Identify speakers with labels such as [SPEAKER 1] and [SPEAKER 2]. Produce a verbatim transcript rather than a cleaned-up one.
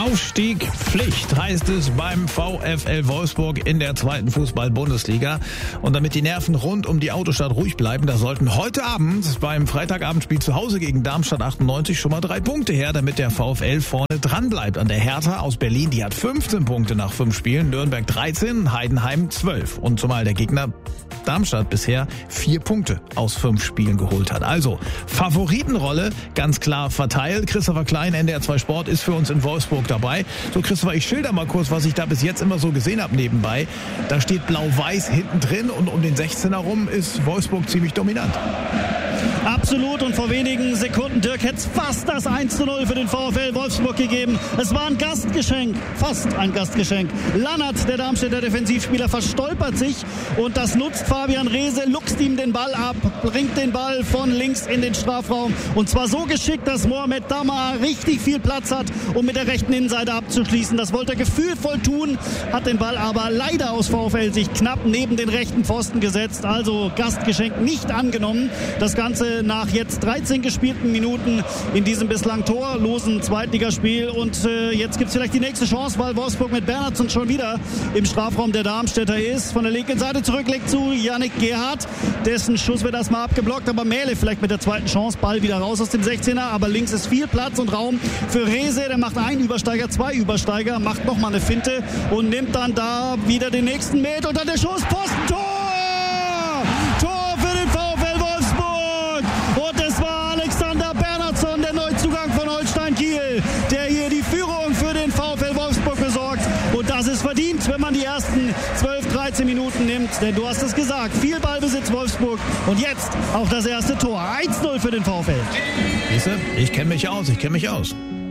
[SPEAKER 1] Aufstieg Pflicht heißt es beim VfL Wolfsburg in der zweiten Fußball-Bundesliga. Und damit die Nerven rund um die Autostadt ruhig bleiben, da sollten heute Abend beim Freitagabendspiel zu Hause gegen Darmstadt achtundneunzig schon mal drei Punkte her, damit der VfL vorne dran bleibt an der Hertha aus Berlin. Die hat fünfzehn Punkte nach fünf Spielen, Nürnberg dreizehn, Heidenheim zwölf. Und zumal der Gegner Darmstadt bisher vier Punkte aus fünf Spielen geholt hat. Also Favoritenrolle ganz klar verteilt. Christopher Klein, N D R zwei Sport, ist für uns in Wolfsburg dabei. So, Christopher, ich schilder mal kurz, was ich da bis jetzt immer so gesehen habe nebenbei. Da steht Blau-Weiß hinten drin und um den sechzehner rum ist Wolfsburg ziemlich dominant.
[SPEAKER 2] Absolut, und vor wenigen Sekunden, Dirk, hätte es fast das eins zu null für den VfL Wolfsburg gegeben. Es war ein Gastgeschenk, fast ein Gastgeschenk. Lannert, der Darmstädter Defensivspieler, verstolpert sich und das nutzt Fabian Reese, luchst ihm den Ball ab, bringt den Ball von links in den Strafraum und zwar so geschickt, dass Mohamed Damar richtig viel Platz hat, um mit der rechten Innenseite abzuschließen. Das wollte er gefühlvoll tun, hat den Ball aber leider aus VfL-Sicht knapp neben den rechten Pfosten gesetzt. Also Gastgeschenk nicht angenommen. Das Ganze nach jetzt dreizehn gespielten Minuten in diesem bislang torlosen Zweitligaspiel. Und äh, jetzt gibt es vielleicht die nächste Chance, weil Wolfsburg mit Bernhardsson schon wieder im Strafraum der Darmstädter ist. Von der linken Seite zurücklegt zu Yannick Gerhardt. Dessen Schuss wird erstmal abgeblockt, aber Mähle vielleicht mit der zweiten Chance. Ball wieder raus aus dem sechzehner, aber links ist viel Platz und Raum für Reese. Der macht einen Übersteiger, zwei Übersteiger, macht nochmal eine Finte und nimmt dann da wieder den nächsten Meter und dann der Schuss, Posten, Tor! Tor für den VfL Wolfsburg! Und es war Alexander Bernhardsson, der Neuzugang von Holstein Kiel, der hier die Führung für den VfL Wolfsburg besorgt. Und das ist verdient, wenn man die ersten zwölf, dreizehn Minuten nimmt. Denn du hast es gesagt, viel Ballbesitz Wolfsburg. Und jetzt auch das erste Tor. eins null für den VfL.
[SPEAKER 1] Siehste, ich kenne mich aus, ich kenne mich aus.